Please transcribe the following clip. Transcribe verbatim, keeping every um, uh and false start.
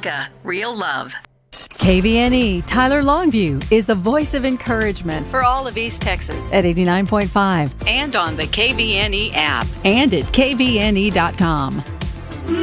Rebecca, real love. K V N E Tyler Longview is the voice of encouragement for all of East Texas at eighty-nine point five and on the K V N E app and at K V N E dot com.